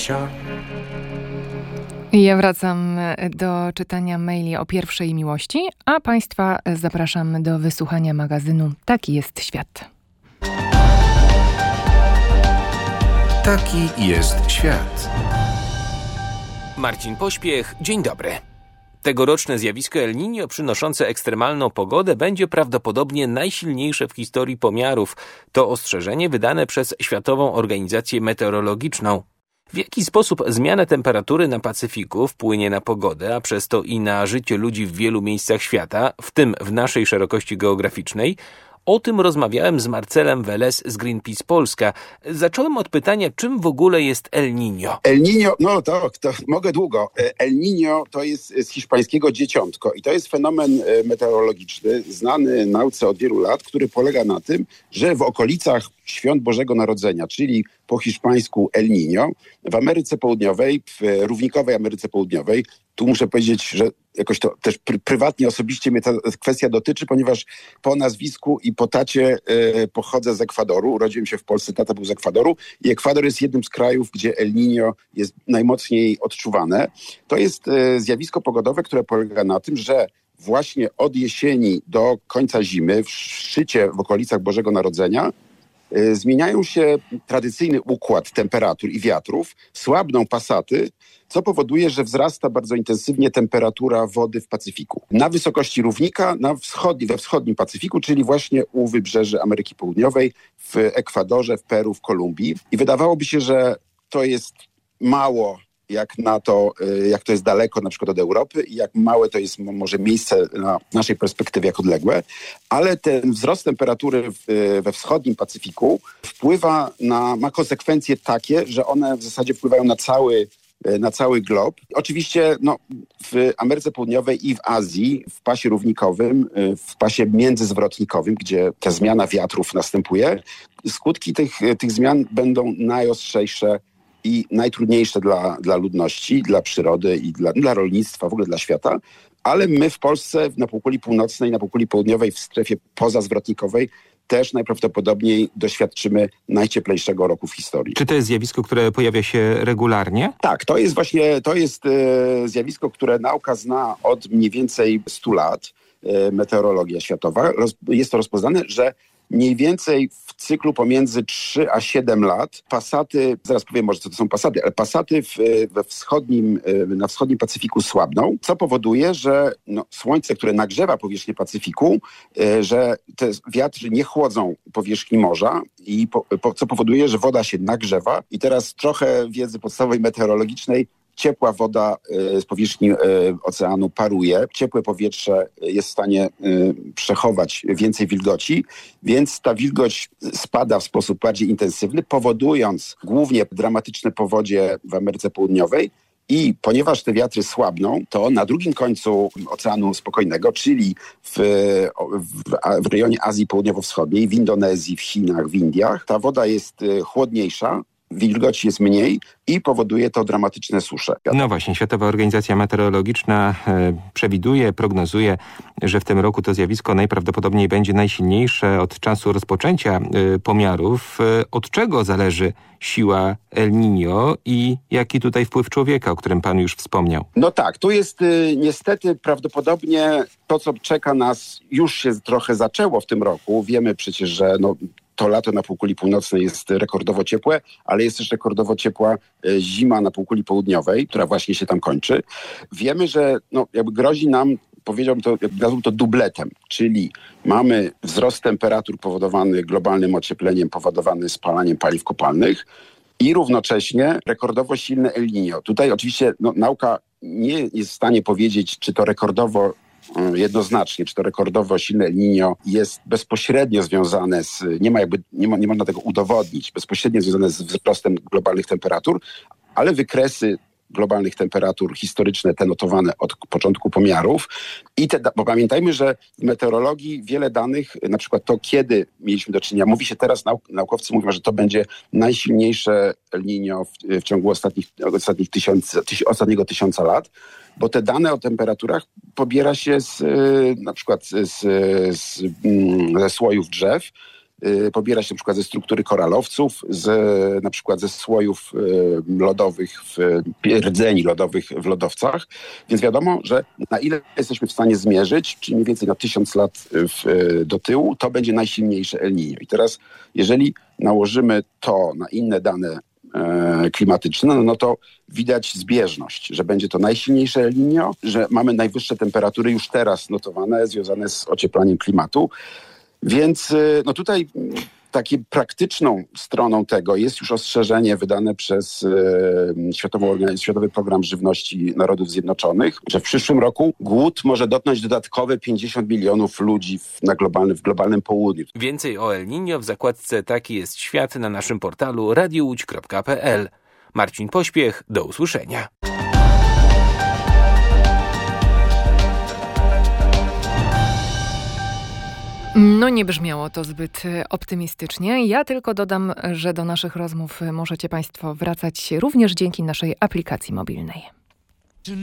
życia. Ja wracam do czytania maili o pierwszej miłości, a Państwa zapraszam do wysłuchania magazynu Taki jest świat. Taki jest świat. Marcin Pośpiech, dzień dobry. Tegoroczne zjawisko El Niño przynoszące ekstremalną pogodę będzie prawdopodobnie najsilniejsze w historii pomiarów. To ostrzeżenie wydane przez Światową Organizację Meteorologiczną. W jaki sposób zmiana temperatury na Pacyfiku wpłynie na pogodę, a przez to i na życie ludzi w wielu miejscach świata, w tym w naszej szerokości geograficznej? O tym rozmawiałem z Marcelem Weles z Greenpeace Polska. Zacząłem od pytania, czym w ogóle jest El Niño? El Niño, no to mogę długo. El Niño to jest z hiszpańskiego dzieciątko i to jest fenomen meteorologiczny znany nauce od wielu lat, który polega na tym, że w okolicach świąt Bożego Narodzenia, czyli po hiszpańsku El Niño, w Ameryce Południowej, w równikowej Ameryce Południowej, tu muszę powiedzieć, że jakoś to też prywatnie, osobiście mnie ta kwestia dotyczy, ponieważ po nazwisku i po tacie pochodzę z Ekwadoru. Urodziłem się w Polsce, tata był z Ekwadoru i Ekwador jest jednym z krajów, gdzie El Niño jest najmocniej odczuwane. To jest zjawisko pogodowe, które polega na tym, że właśnie od jesieni do końca zimy, w szczycie w okolicach Bożego Narodzenia, zmieniają się tradycyjny układ temperatur i wiatrów, słabną pasaty, co powoduje, że wzrasta bardzo intensywnie temperatura wody w Pacyfiku. Na wysokości równika, we wschodnim Pacyfiku, czyli właśnie u wybrzeży Ameryki Południowej, w Ekwadorze, w Peru, w Kolumbii. I wydawałoby się, że to jest mało jak to jest daleko na przykład od Europy i jak małe to jest może miejsce na naszej perspektywie jak odległe, ale ten wzrost temperatury we wschodnim Pacyfiku ma konsekwencje takie, że one w zasadzie wpływają na cały glob. Oczywiście w Ameryce Południowej i w Azji, w pasie równikowym, w pasie międzyzwrotnikowym, gdzie ta zmiana wiatrów następuje, skutki tych zmian będą najostrzejsze i najtrudniejsze dla ludności, dla przyrody i dla rolnictwa, w ogóle dla świata. Ale my w Polsce, na półkuli północnej, na półkuli południowej, w strefie pozazwrotnikowej też najprawdopodobniej doświadczymy najcieplejszego roku w historii. Czy to jest zjawisko, które pojawia się regularnie? Tak, to jest zjawisko, które nauka zna od mniej więcej 100 lat, meteorologia światowa. Jest to rozpoznane, że mniej więcej w cyklu pomiędzy 3 a 7 lat pasaty, zaraz powiem może co to są pasaty, ale pasaty na wschodnim Pacyfiku słabną, co powoduje, że słońce, które nagrzewa powierzchnię Pacyfiku, że te wiatry nie chłodzą powierzchni morza i co powoduje, że woda się nagrzewa i teraz trochę wiedzy podstawowej meteorologicznej. Ciepła woda z powierzchni oceanu paruje, ciepłe powietrze jest w stanie przechować więcej wilgoci, więc ta wilgoć spada w sposób bardziej intensywny, powodując głównie dramatyczne powodzie w Ameryce Południowej. I ponieważ te wiatry słabną, to na drugim końcu Oceanu Spokojnego, czyli w rejonie Azji Południowo-Wschodniej, w Indonezji, w Chinach, w Indiach, ta woda jest chłodniejsza, wilgoci jest mniej i powoduje to dramatyczne susze. No właśnie, Światowa Organizacja Meteorologiczna przewiduje, prognozuje, że w tym roku to zjawisko najprawdopodobniej będzie najsilniejsze od czasu rozpoczęcia pomiarów. Od czego zależy siła El Niño i jaki tutaj wpływ człowieka, o którym pan już wspomniał? No tak, tu jest niestety prawdopodobnie to, co czeka nas, już się trochę zaczęło w tym roku. Wiemy przecież, że to lato na półkuli północnej jest rekordowo ciepłe, ale jest też rekordowo ciepła zima na półkuli południowej, która właśnie się tam kończy. Wiemy, że jakby grozi nam, nazwałbym to dubletem, czyli mamy wzrost temperatur powodowany globalnym ociepleniem, powodowany spalaniem paliw kopalnych i równocześnie rekordowo silne El Niño. Tutaj oczywiście nauka nie jest w stanie powiedzieć, czy to rekordowo jednoznacznie, czy to rekordowo silne El Niño jest bezpośrednio związane nie można tego udowodnić, bezpośrednio związane z wzrostem globalnych temperatur, ale wykresy globalnych temperatur historyczne, te notowane od początku pomiarów. Bo pamiętajmy, że w meteorologii wiele danych, na przykład to, kiedy mieliśmy do czynienia, mówi się teraz, naukowcy mówią, że to będzie najsilniejsze El Niño w ciągu ostatniego 1000 lat, bo te dane o temperaturach pobiera się na przykład ze słojów drzew, pobierać na przykład ze struktury koralowców, na przykład ze słojów lodowych, rdzeni lodowych w lodowcach. Więc wiadomo, że na ile jesteśmy w stanie zmierzyć, czyli mniej więcej na 1000 lat do tyłu, to będzie najsilniejsze El Niño. I teraz, jeżeli nałożymy to na inne dane klimatyczne, no to widać zbieżność, że będzie to najsilniejsze El Niño, że mamy najwyższe temperatury już teraz notowane, związane z ocieplaniem klimatu. Więc no tutaj praktyczną stroną tego jest już ostrzeżenie wydane przez Światowy Program Żywności Narodów Zjednoczonych, że w przyszłym roku głód może dotknąć dodatkowe 50 milionów ludzi w globalnym południu. Więcej o El Niño w zakładce Taki jest świat na naszym portalu radiowłódź.pl. Marcin Pośpiech, do usłyszenia. No nie brzmiało to zbyt optymistycznie. Ja tylko dodam, że do naszych rozmów możecie Państwo wracać również dzięki naszej aplikacji mobilnej.